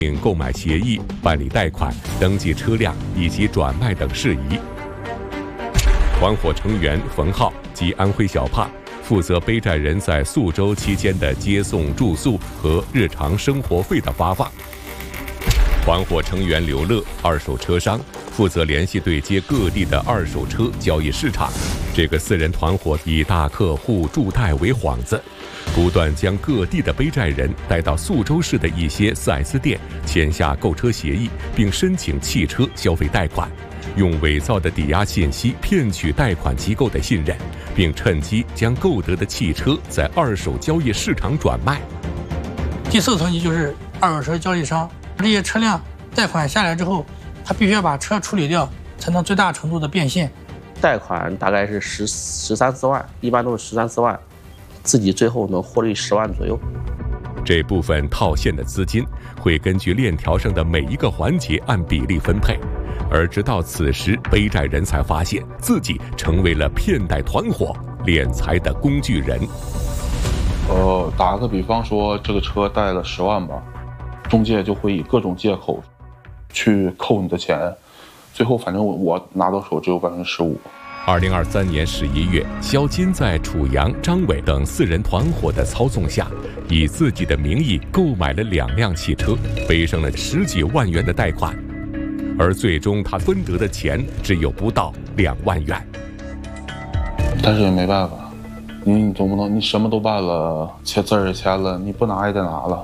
并购买协议、办理贷款、登记车辆以及转卖等事宜。团伙成员冯浩及安徽小帕负责背债人在宿州期间的接送、住宿和日常生活费的发放。团伙成员刘乐，二手车商，负责联系对接各地的二手车交易市场。这个4人团伙以大客户助贷为幌子，不断将各地的背债人带到宿州市的一些 4S 店签下购车协议，并申请汽车消费贷款，用伪造的抵押信息骗取贷款机构的信任，并趁机将购得的汽车在二手交易市场转卖。 第4个层级就是二手车交易商，这些车辆贷款下来之后，他必须要把车处理掉，才能最大程度的变现。 贷款大概是13、14万，一般都是13、14万，自己最后能获利10万左右。 这部分套现的资金会根据链条上的每一个环节按比例分配，而直到此时，背债人才发现自己成为了骗贷团伙敛财的工具人。 打个比方说，这个车贷了10万吧，中介就会以各种借口去扣你的钱，最后反正我拿到手只有15%。 2023年11月，肖金在楚阳、张伟等4人团伙的操纵下，以自己的名义购买了2辆汽车，背上了10几万元的贷款，而最终他分得的钱只有不到2万元。 但是也没办法，你总不能你什么都办了，签字也签了，你不拿也得拿了。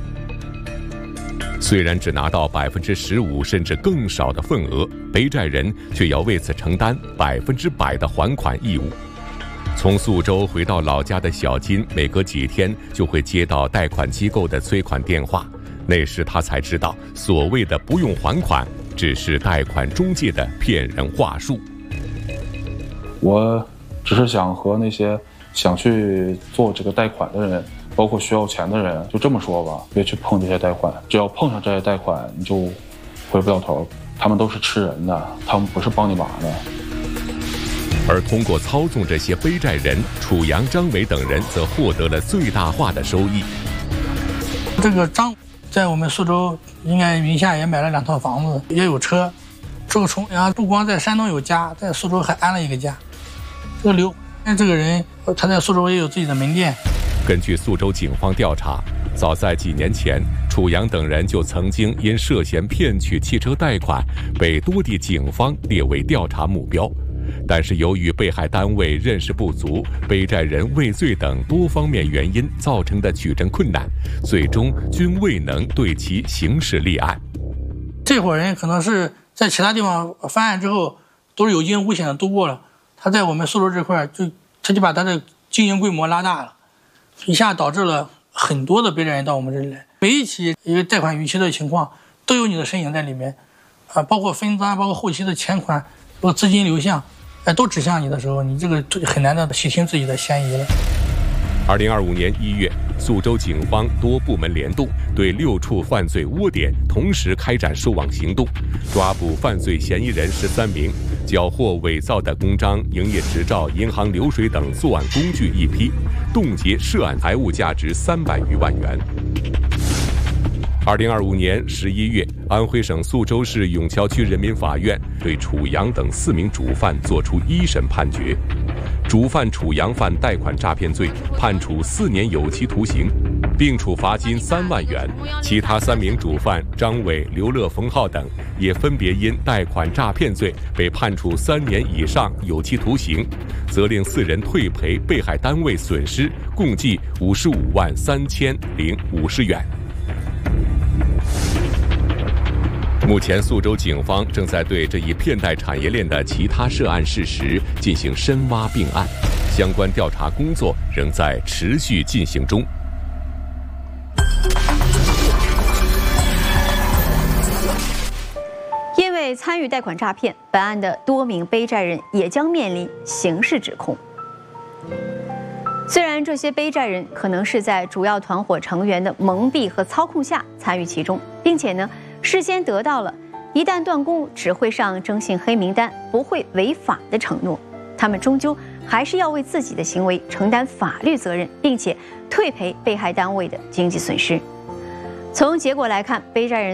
虽然只拿到15%甚至更少的份额，背债人却要为此承担100%的还款义务。从宿州回到老家的小金，每隔几天就会接到贷款机构的催款电话，那时他才知道，所谓的不用还款，只是贷款中介的骗人话术。 我只是想和那些想去做这个贷款的人，包括需要钱的人，就这么说吧，别去碰这些贷款，只要碰上这些贷款，你就回不了头。他们都是吃人的，他们不是帮你忙的。 而通过操纵这些背债人，楚阳、张伟等人则获得了最大化的收益。 这个张在我们宿州应该名下也买了2套房子，也有车。这个楚阳不光在山东有家，在宿州还安了一个家。这个刘这个人，他在宿州也有自己的门店。 根据宿州警方调查，早在几年前，楚阳等人就曾经因涉嫌骗取汽车贷款，被多地警方列为调查目标。但是由于被害单位认识不足、背债人畏罪等多方面原因造成的取证困难，最终均未能对其刑事立案。 这伙人可能是在其他地方翻案之后都是有惊无险的度过了，他在我们宿州这块他就把他的经营规模拉大了，一下导致了很多的背债人到我们这里来。每一起一个贷款逾期的情况都有你的身影在里面，包括分赃，包括后期的钱款，包括资金流向，都指向你的时候，你这个很难的洗清自己的嫌疑了。 2025年1月，宿州警方多部门联动，对6处犯罪窝点同时开展收网行动，抓捕犯罪嫌疑人13名，缴获伪造的公章、营业执照、银行流水等作案工具1批，冻结涉案财物价值300余万元。2025年11月，安徽省宿州市永桥区人民法院对楚阳等4名主犯作出1审判决。主犯楚阳犯贷款诈骗罪，判处4年有期徒刑，并处罚金3万元。其他3名主犯张伟、刘乐、冯浩等也分别因贷款诈骗罪被判处3年以上有期徒刑，责令4人退赔被害单位损失共计55.3050元。目前，宿州警方正在对这一骗贷产业链的其他涉案事实进行深挖并案，相关调查工作仍在持续进行中。 因为参与贷款诈骗，本案的多名背债人也将面临刑事指控。虽然这些背债人可能是在主要团伙成员的蒙蔽和操控下参与其中，并且呢，事先得到了一旦断供只会上征信黑名单、不会违法的承诺，他们终究还是要为自己的行为承担法律责任，并且退赔被害单位的经济损失。 从结果来看，背债人